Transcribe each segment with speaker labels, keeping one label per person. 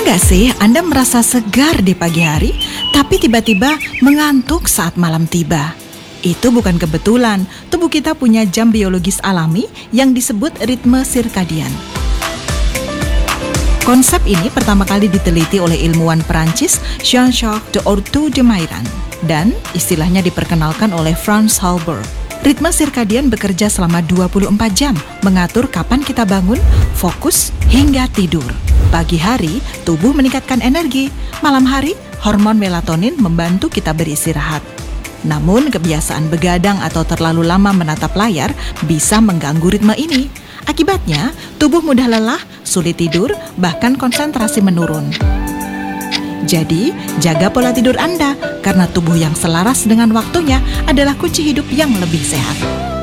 Speaker 1: Pernah nggak sih Anda merasa segar di pagi hari, tapi tiba-tiba mengantuk saat malam tiba? Itu bukan kebetulan, tubuh kita punya jam biologis alami yang disebut ritme sirkadian. Konsep ini pertama kali diteliti oleh ilmuwan Perancis Jean-Jacques d'Ortu de Mairan dan istilahnya diperkenalkan oleh Franz Halber. Ritme sirkadian bekerja selama 24 jam, mengatur kapan kita bangun, fokus, hingga tidur. Pagi hari, tubuh meningkatkan energi. Malam hari, hormon melatonin membantu kita beristirahat. Namun, kebiasaan begadang atau terlalu lama menatap layar bisa mengganggu ritme ini. Akibatnya, tubuh mudah lelah, sulit tidur, bahkan konsentrasi menurun. Jadi, jaga pola tidur Anda, karena tubuh yang selaras dengan waktunya adalah kunci hidup yang lebih sehat.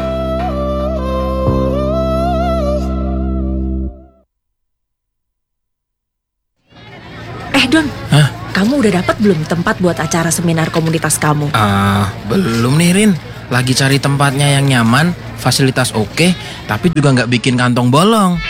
Speaker 2: Don, kamu udah dapat belum tempat buat acara seminar komunitas kamu?
Speaker 3: Belum nih Rin, lagi cari tempatnya yang nyaman, fasilitas oke, tapi juga nggak bikin kantong bolong.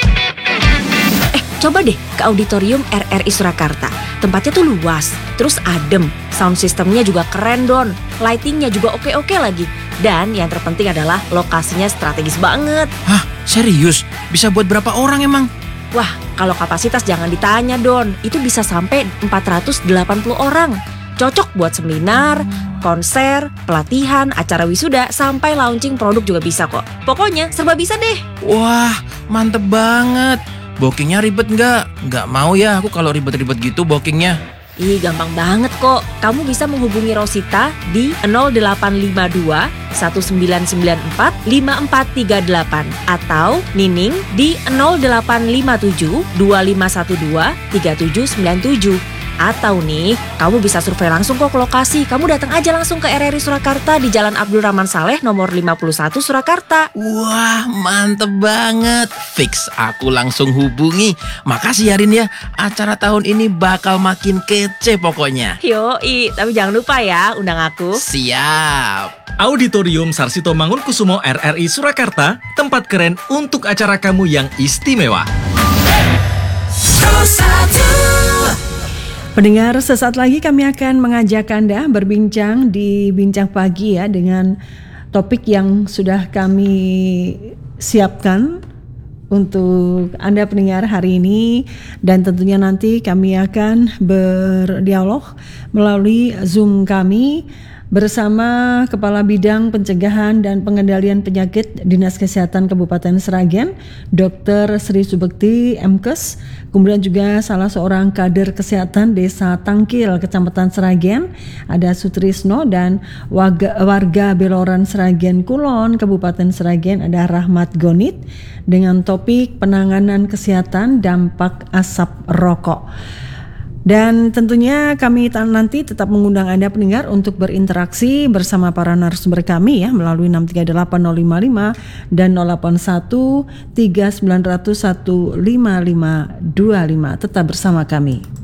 Speaker 2: Coba deh ke auditorium RRI Surakarta. Tempatnya tuh luas, terus adem, sound systemnya juga keren Don, lightingnya juga oke-oke lagi. Dan yang terpenting adalah lokasinya strategis banget.
Speaker 3: Hah, serius? Bisa buat berapa orang emang?
Speaker 2: Wah, kalau kapasitas jangan ditanya Don, itu bisa sampai 480 orang. Cocok buat seminar, konser, pelatihan, acara wisuda, sampai launching produk juga bisa kok. Pokoknya serba bisa deh.
Speaker 3: Wah, mantep banget. Bookingnya ribet nggak? Nggak mau ya aku kalau ribet-ribet gitu bookingnya.
Speaker 2: Ih, gampang banget kok. Kamu bisa menghubungi Rosita di 0852 1994 5438 atau Nining di 0857 2512 3797. Atau nih, kamu bisa survei langsung kok ke lokasi. Kamu datang aja langsung ke RRI Surakarta di Jalan Abdul Rahman Saleh nomor 51 Surakarta.
Speaker 3: Wah, mantep banget. Fix, aku langsung hubungi. Makasih ya Rin ya, acara tahun ini bakal makin kece pokoknya.
Speaker 2: Yoi, tapi jangan lupa ya undang aku.
Speaker 3: Siap.
Speaker 4: Auditorium Sarsito Mangunkusumo RRI Surakarta, tempat keren untuk acara kamu yang istimewa.
Speaker 5: Pendengar, sesaat lagi kami akan mengajak Anda berbincang di Bincang Pagi ya dengan topik yang sudah kami siapkan untuk Anda pendengar hari ini, dan tentunya nanti kami akan berdialog melalui Zoom kami bersama Kepala Bidang Pencegahan dan Pengendalian Penyakit Dinas Kesehatan Kabupaten Sragen, Dr. Sri Subekti MKes, kemudian juga salah seorang kader kesehatan Desa Tangkil, Kecamatan Sragen, ada Sutrisno, dan warga Beloran Sragen Kulon, Kabupaten Sragen, ada Rahmat Gonit, dengan topik penanganan kesehatan dampak asap rokok. Dan tentunya kami nanti tetap mengundang Anda pendengar untuk berinteraksi bersama para narasumber kami ya melalui 638 055 dan 081 3900 15525. Tetap bersama kami.